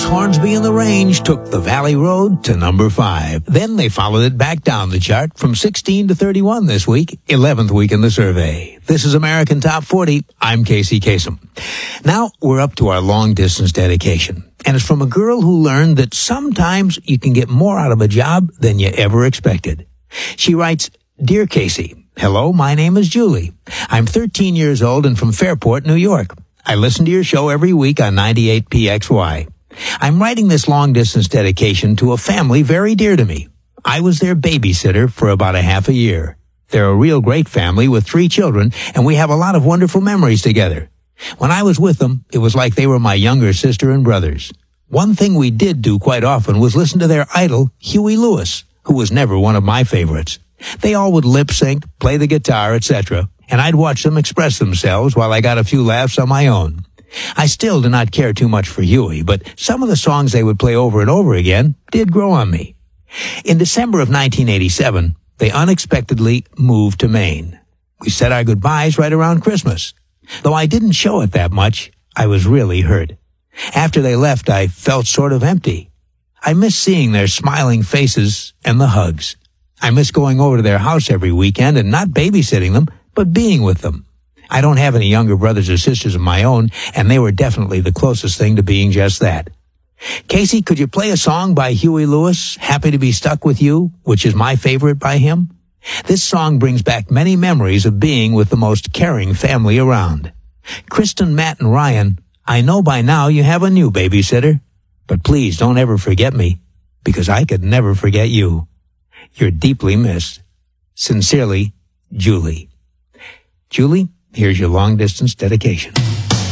Louis Hornsby and the Range took the Valley Road to number 5. Then they followed it back down the chart from 16 to 31 this week, 11th week in the survey. This is American Top 40. I'm Casey Kasem. Now we're up to our long-distance dedication. And it's from a girl who learned that sometimes you can get more out of a job than you ever expected. She writes, Dear Casey, hello, my name is Julie. I'm 13 years old and from Fairport, New York. I listen to your show every week on 98 PXY. I'm writing this long-distance dedication to a family very dear to me. I was their babysitter for about a half a year. They're a real great family with 3 children, and we have a lot of wonderful memories together. When I was with them, it was like they were my younger sister and brothers. One thing we did do quite often was listen to their idol, Huey Lewis, who was never one of my favorites. They all would lip-sync, play the guitar, etc., and I'd watch them express themselves while I got a few laughs on my own. I still do not care too much for Huey, but some of the songs they would play over and over again did grow on me. In December of 1987, they unexpectedly moved to Maine. We said our goodbyes right around Christmas. Though I didn't show it that much, I was really hurt. After they left, I felt sort of empty. I miss seeing their smiling faces and the hugs. I miss going over to their house every weekend and not babysitting them, but being with them. I don't have any younger brothers or sisters of my own, and they were definitely the closest thing to being just that. Casey, could you play a song by Huey Lewis, Happy to Be Stuck With You, which is my favorite by him? This song brings back many memories of being with the most caring family around. Kristen, Matt, and Ryan, I know by now you have a new babysitter, but please don't ever forget me, because I could never forget you. You're deeply missed. Sincerely, Julie. Julie, here's your long-distance dedication.